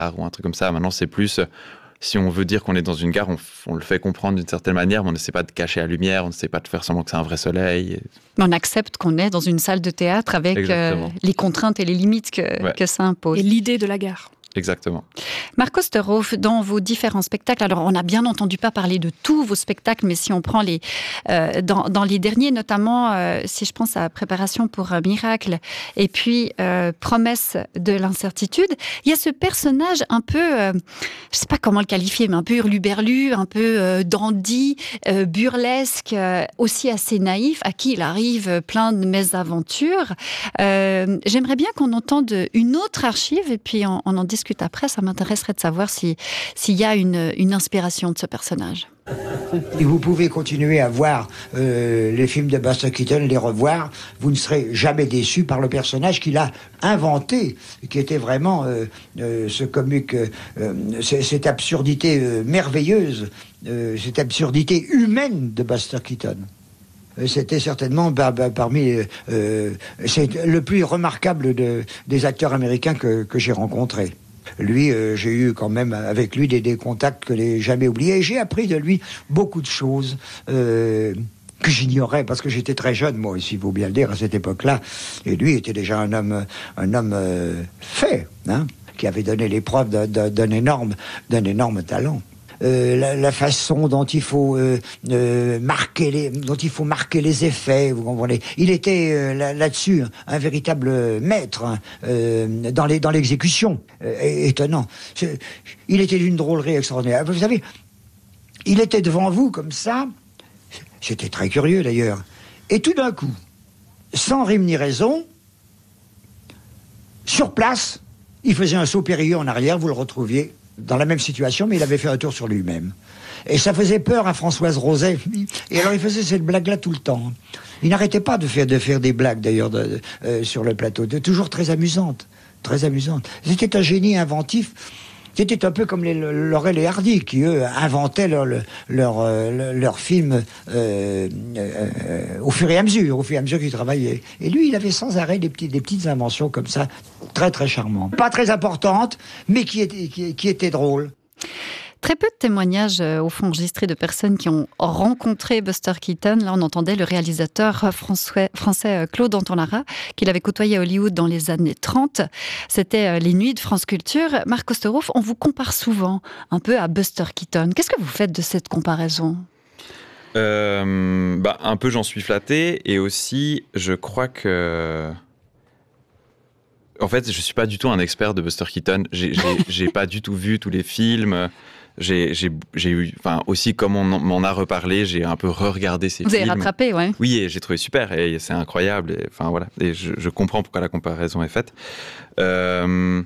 ou un truc comme ça. Maintenant, c'est plus... Si on veut dire qu'on est dans une gare, on le fait comprendre d'une certaine manière, mais on n'essaie pas de cacher la lumière, on n'essaie pas de faire semblant que c'est un vrai soleil. Mais on accepte qu'on est dans une salle de théâtre avec les contraintes et les limites que ça impose. Et l'idée de la gare. Exactement. Marc Osterhoff, dans vos différents spectacles, alors on n'a bien entendu pas parler de tous vos spectacles, mais si on prend dans les derniers, notamment si je pense à Préparation pour un miracle et puis Promesse de l'incertitude, il y a ce personnage un peu, je ne sais pas comment le qualifier, mais un peu hurluberlu, un peu dandy, burlesque, aussi assez naïf, à qui il arrive plein de mésaventures. J'aimerais bien qu'on entende une autre archive et puis on en discute après. Ça m'intéresserait de savoir s'il y a une inspiration de ce personnage. Et vous pouvez continuer à voir les films de Buster Keaton, les revoir, vous ne serez jamais déçu par le personnage qu'il a inventé, qui était vraiment ce comique, cette absurdité merveilleuse, cette absurdité humaine de Buster Keaton. C'était certainement parmi c'est le plus remarquable des acteurs américains que j'ai rencontrés. Lui, j'ai eu quand même avec lui des contacts que je n'ai jamais oubliés. Et j'ai appris de lui beaucoup de choses que j'ignorais parce que j'étais très jeune, moi aussi, il faut bien le dire, à cette époque-là. Et lui était déjà un homme fait, hein, qui avait donné les preuves d'un énorme talent. La façon dont il faut marquer les effets, vous comprenez. Il était là-dessus un véritable maître dans l'exécution. Étonnant. Il était d'une drôlerie extraordinaire. Vous savez, il était devant vous comme ça. C'était très curieux d'ailleurs. Et tout d'un coup, sans rime ni raison, sur place, il faisait un saut périlleux en arrière, vous le retrouviez dans la même situation, mais il avait fait un tour sur lui-même. Et ça faisait peur à Françoise Roset. Et alors il faisait cette blague-là tout le temps. Il n'arrêtait pas de faire des blagues, d'ailleurs, sur le plateau. Toujours très amusantes. Très amusantes. C'était un génie inventif. C'était un peu comme Laurel et Hardy, qui, eux, inventaient leurs films au fur et à mesure qu'ils travaillaient. Et lui, il avait sans arrêt des petites inventions comme ça, très très charmantes. Pas très importantes, mais qui étaient drôles. Très peu de témoignages, au fond, enregistrés de personnes qui ont rencontré Buster Keaton. Là, on entendait le réalisateur français Claude Anton-Lara, qu'il avait côtoyé à Hollywood dans les années 30. C'était les Nuits de France Culture. Marc Osterhoff, on vous compare souvent un peu à Buster Keaton. Qu'est-ce que vous faites de cette comparaison ? Un peu, j'en suis flatté. Et aussi, je crois que... En fait, je suis pas du tout un expert de Buster Keaton. J'ai pas du tout vu tous les films. J'ai eu, enfin, aussi, comme on m'en a reparlé, j'ai un peu re-regardé ces films. Vous avez rattrapé, ouais. Oui, et j'ai trouvé super, et c'est incroyable. Et, enfin, voilà. Et je comprends pourquoi la comparaison est faite. Je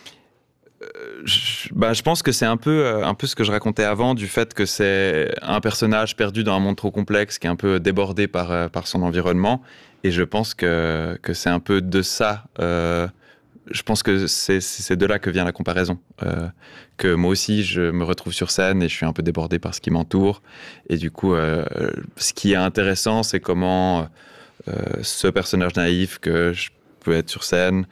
pense que c'est un peu ce que je racontais avant, du fait que c'est un personnage perdu dans un monde trop complexe, qui est un peu débordé par son environnement. Et je pense que c'est un peu de ça. Je pense que c'est de là que vient la comparaison. Que moi aussi, je me retrouve sur scène et je suis un peu débordé par ce qui m'entoure. Et du coup, ce qui est intéressant, c'est comment ce personnage naïf que je peux être sur scène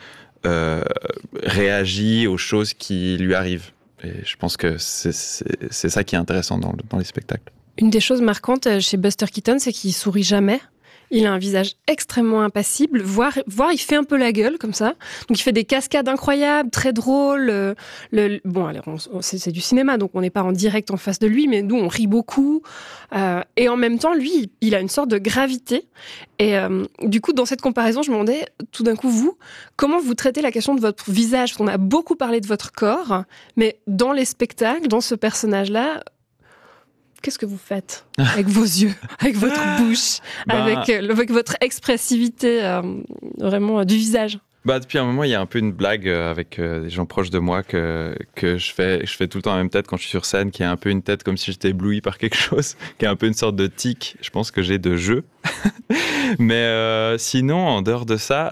réagit aux choses qui lui arrivent. Et je pense que c'est ça qui est intéressant dans les spectacles. Une des choses marquantes chez Buster Keaton, c'est qu'il sourit jamais. Il a un visage extrêmement impassible, voire il fait un peu la gueule comme ça. Donc il fait des cascades incroyables, très drôles. C'est du cinéma, donc on n'est pas en direct en face de lui, mais nous on rit beaucoup. Et en même temps, lui, il a une sorte de gravité. Et du coup, dans cette comparaison, je me demandais tout d'un coup, vous, comment vous traitez la question de votre visage ? Parce qu'on a beaucoup parlé de votre corps, mais dans les spectacles, dans ce personnage-là, qu'est-ce que vous faites avec vos yeux, avec votre bouche, avec votre expressivité vraiment du visage ? Depuis un moment, il y a un peu une blague avec des gens proches de moi que je fais tout le temps la même tête quand je suis sur scène, qui est un peu une tête comme si j'étais ébloui par quelque chose, qui est un peu une sorte de tic, je pense que j'ai de jeu. Mais sinon, en dehors de ça...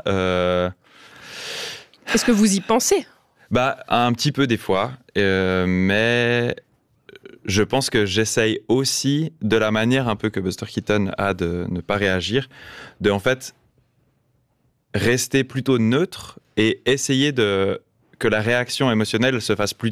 Est-ce que vous y pensez ? Un petit peu des fois, mais... Je pense que j'essaye aussi, de la manière un peu que Buster Keaton a de ne pas réagir, de en fait rester plutôt neutre et essayer que que la réaction émotionnelle se fasse plus